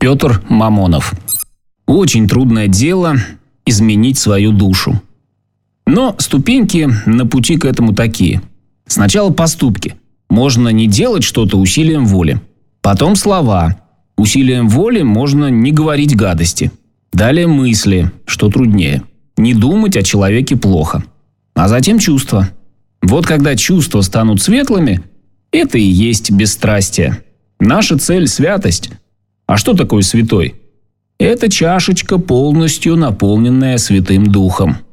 Петр Мамонов. Очень трудное дело изменить свою душу. Но ступеньки на пути к этому такие. Сначала поступки. Можно не делать что-то усилием воли. Потом слова. Усилием воли можно не говорить гадости. Далее мысли, что труднее. Не думать о человеке плохо. А затем чувства. Вот когда чувства станут светлыми, это и есть бесстрастие. Наша цель – святость. А что такое святой? Это чашечка, полностью наполненная Святым Духом.